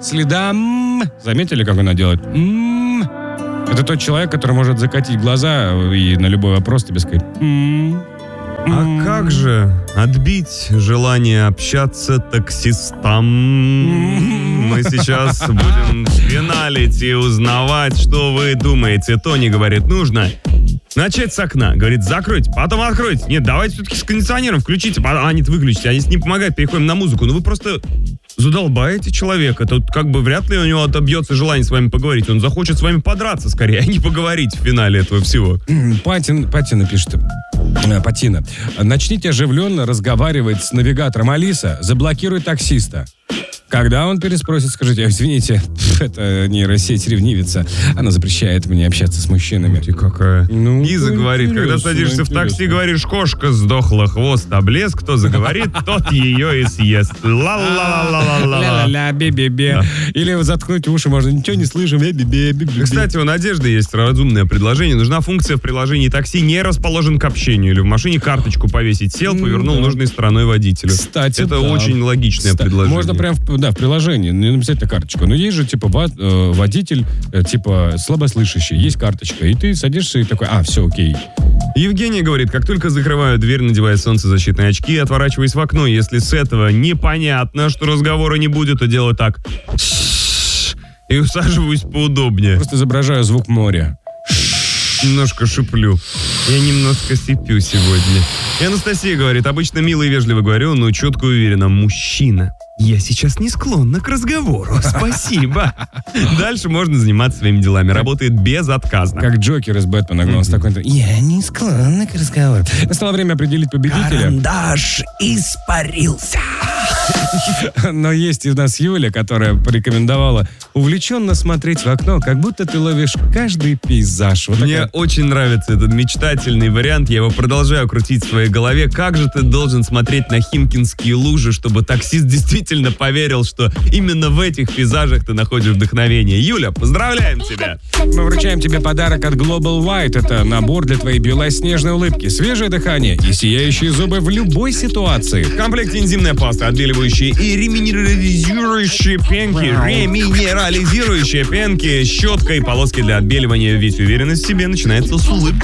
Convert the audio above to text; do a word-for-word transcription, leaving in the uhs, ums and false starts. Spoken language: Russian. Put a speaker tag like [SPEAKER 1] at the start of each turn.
[SPEAKER 1] следам. Заметили, как она делает? М-м. Это тот человек, который может закатить глаза и на любой вопрос тебе сказать. М-м.
[SPEAKER 2] А как же отбить желание общаться таксистам? Мы сейчас будем финалить и узнавать, что вы думаете. Тони говорит, нужно начать с окна. Говорит, закройте, потом откройте. Нет, давайте все-таки с кондиционером включите, а нет, выключите. Они с ним помогают, переходим на музыку. Ну вы просто задолбаете человека. Тут как бы вряд ли у него отобьется желание с вами поговорить. Он захочет с вами подраться скорее, а не поговорить в финале этого всего.
[SPEAKER 1] Патин, Патина пишет. Патина. Начните оживленно разговаривать с навигатором Алиса, заблокируй таксиста. Когда он переспросит, скажите, извините, это нейросеть ревнивица, она запрещает мне общаться с мужчинами.
[SPEAKER 2] Ты какая?
[SPEAKER 1] Ну,
[SPEAKER 2] Лиза говорит, когда садишься интересно. в такси, говоришь, кошка сдохла, хвост облез, кто заговорит, тот ее и съест. Ла-ла-ла-ла-ла-ла.
[SPEAKER 1] Ля-ля-ля, би-би-би. Или заткнуть уши можно, ничего не слышим.
[SPEAKER 2] Кстати, у Надежды есть разумное предложение. Нужна функция в приложении такси «Не расположен к общению». Или в машине карточку повесить. Сел, повернул нужной стороной водителю.
[SPEAKER 1] Кстати,
[SPEAKER 2] это
[SPEAKER 1] да.
[SPEAKER 2] очень логичное
[SPEAKER 1] Кстати,
[SPEAKER 2] предложение.
[SPEAKER 1] можно прям в Да, в приложении, не написать на карточку. Но есть же, типа, водитель, типа, слабослышащий, есть карточка, и ты садишься и такой, а, все, окей.
[SPEAKER 2] Евгений говорит, как только закрываю дверь, надевая солнцезащитные очки, отворачиваясь в окно, если с этого непонятно, что разговора не будет, то делаю так. И усаживаюсь поудобнее.
[SPEAKER 1] Просто изображаю звук моря.
[SPEAKER 2] Немножко шиплю. Я немножко сыпю сегодня. И Анастасия говорит, обычно мило и вежливо говорю, но четко и уверенно, мужчина. Я сейчас не склонна к разговору. Спасибо. Дальше можно заниматься своими делами. Работает безотказно.
[SPEAKER 1] Как Джокер из Бэтмена. Mm-hmm. Он с такой, я не склонна к разговору. Настало время определить победителя.
[SPEAKER 2] Карандаш испарился.
[SPEAKER 1] Но есть у нас Юля, которая порекомендовала увлеченно смотреть в окно, как будто ты ловишь каждый пейзаж. Вот
[SPEAKER 2] Мне
[SPEAKER 1] такая...
[SPEAKER 2] очень нравится этот мечтательный вариант. Я его продолжаю крутить в своей голове. Как же ты должен смотреть на химкинские лужи, чтобы таксист действительно поверил, что именно в этих пейзажах ты находишь вдохновение. Юля, поздравляем тебя!
[SPEAKER 1] Мы вручаем тебе подарок от Global White. Это набор для твоей белоснежной улыбки, свежее дыхание и сияющие зубы в любой ситуации.
[SPEAKER 2] В комплекте энзимная паста, отбеливающие и реминерализирующие пенки, реминерализирующие пенки, щетка и полоски для отбеливания. Весь уверенность в себе начинается с улыбки.